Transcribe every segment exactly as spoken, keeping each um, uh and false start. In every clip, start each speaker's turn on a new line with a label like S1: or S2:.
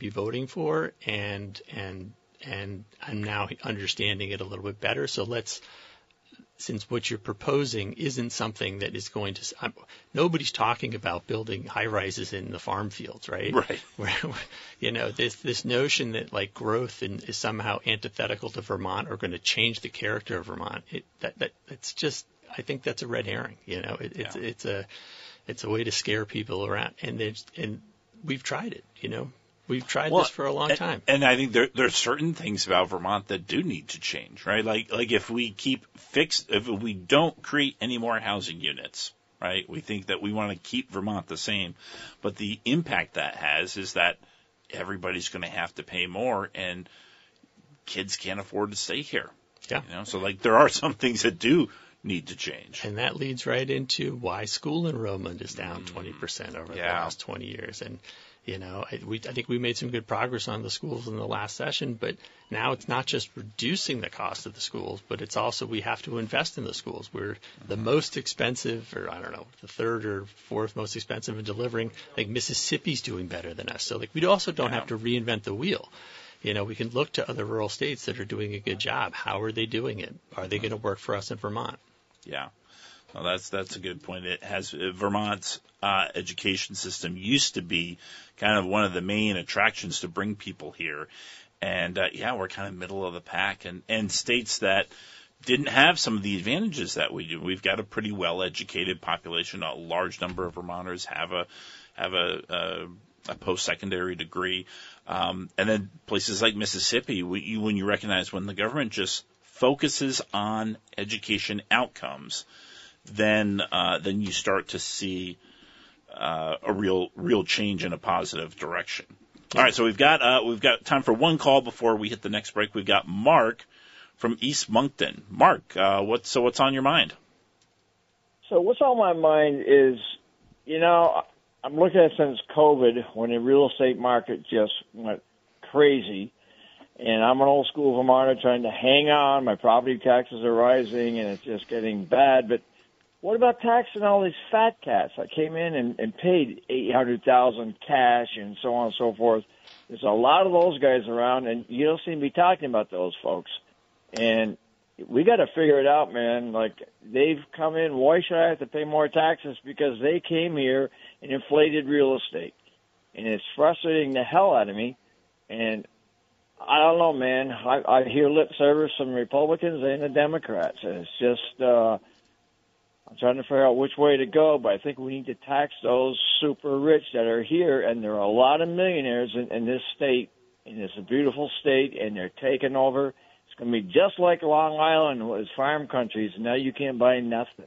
S1: be voting for, and and and I'm now understanding it a little bit better. So let's, since what you're proposing isn't something that is going to, I'm, nobody's talking about building high rises in the farm fields, right?
S2: Right.
S1: Where, you know, this this notion that like growth in, is somehow antithetical to Vermont or going to change the character of Vermont, it, that that it's just, I think that's a red herring. You know, it, it's
S2: Yeah.
S1: it's a it's a way to scare people around, and there's and we've tried it. You know, we've tried
S2: Well,
S1: this for a long
S2: and,
S1: time.
S2: And I think there there are certain things about Vermont that do need to change, right? Like like if we keep fixed, if we don't create any more housing units, right? We think that we want to keep Vermont the same, but the impact that has is that everybody's going to have to pay more, and kids can't afford to stay here.
S1: Yeah.
S2: You know, so like there are some things that do need to change.
S1: And that leads right into why school enrollment is down
S2: Mm.
S1: twenty percent over the
S2: Yeah.
S1: last twenty years. And, you know, I, we, I think we made some good progress on the schools in the last session, but now it's not just reducing the cost of the schools, but it's also we have to invest in the schools. We're the most expensive, or I don't know, the third or fourth most expensive in delivering. Like Mississippi's doing better than us. So like we also don't
S2: Yeah.
S1: have to reinvent the wheel. You know, we can look to other rural states that are doing a good job. How are they doing it? Are they going to work for us in Vermont?
S2: Yeah, well, that's that's a good point. It has uh, Vermont's uh, education system used to be kind of one of the main attractions to bring people here, and uh, yeah, we're kind of middle of the pack, and and states that didn't have some of the advantages that we do. We've got a pretty well educated population. A large number of Vermonters have a have a, a, a post secondary degree, um, and then places like Mississippi, we, you, when you recognize when the government just focuses on education outcomes, then uh, then you start to see uh, a real real change in a positive direction. All right, so we've got uh, we've got time for one call before we hit the next break. We've got Mark from East Moncton. Mark, uh, what's so what's on your mind?
S3: So what's on my mind is, you know, I'm looking at since COVID when the real estate market just went crazy. And I'm an old school Vermonter trying to hang on. My property taxes are rising, and it's just getting bad. But what about taxing all these fat cats? I came in and, and paid eight hundred thousand dollars cash and so on and so forth. There's a lot of those guys around, and you don't seem to be talking about those folks. And we got to figure it out, man. Like, they've come in. Why should I have to pay more taxes? Because they came here and inflated real estate. And it's frustrating the hell out of me. And I don't know, man. I, I hear lip service from Republicans and the Democrats. And it's just, uh, I'm trying to figure out which way to go, but I think we need to tax those super rich that are here. And there are a lot of millionaires in, in this state, and it's a beautiful state, and they're taking over. It's going to be just like Long Island was farm countries, and now you can't buy nothing.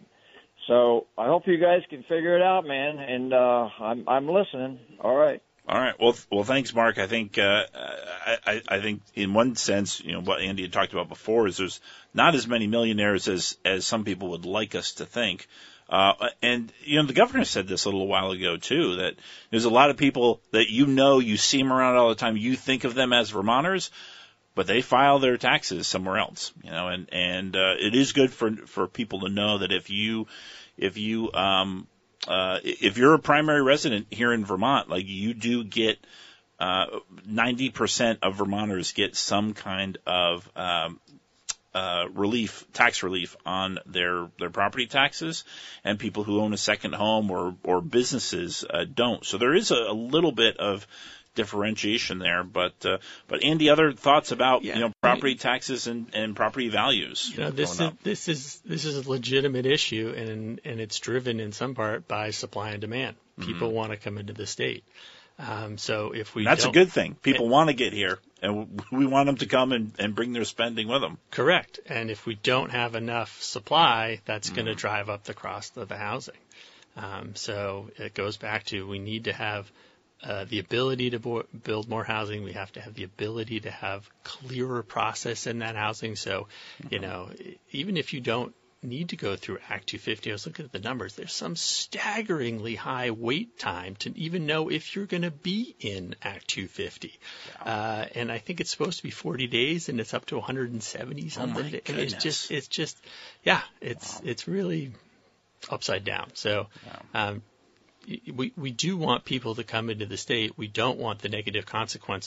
S3: So I hope you guys can figure it out, man, and uh, I'm, I'm listening. All right.
S2: All right. Well, well, thanks, Mark. I think, uh, I, I think in one sense, you know, what Andy had talked about before is there's not as many millionaires as, as some people would like us to think. Uh, and, you know, the governor said this a little while ago, too, that there's a lot of people that you know, you see them around all the time, you think of them as Vermonters, but they file their taxes somewhere else, you know, and, and, uh, it is good for, for people to know that if you, if you, um, Uh, if you're a primary resident here in Vermont, like you do get, uh, ninety percent of Vermonters get some kind of, um, uh, relief, tax relief on their, their property taxes, and people who own a second home or, or businesses, uh, don't. So there is a, a little bit of differentiation there, but, uh, but Andy, other thoughts about,
S1: Yeah.
S2: you know, property taxes and, and property values?
S1: You know, this is, this is, this is a legitimate issue, and, and it's driven in some part by supply and demand. People
S2: Mm-hmm.
S1: want to come into the state. Um, so if we
S2: That's a
S1: don't-
S2: good thing. People want to get here, and we want them to come and, and bring their spending with them.
S1: Correct. And if we don't have enough supply, that's going to
S2: Mm-hmm.
S1: drive up the cost of the housing. Um, so it goes back to we need to have uh, the ability to bo- build more housing. We have to have the ability to have clearer process in that housing. So, you know, even if you don't need to go through Act two fifty, I was looking at the numbers. There's some staggeringly high wait time to even know if you're going to be in Act two fifty.
S2: Yeah.
S1: Uh, and I think it's supposed to be forty days, and it's up to one hundred seventy something.
S2: Oh my
S1: and it's
S2: goodness.
S1: just, it's just, yeah, it's
S2: Wow.
S1: it's really upside down. So. Um, we, we do want people to come into the state. We don't want the negative consequences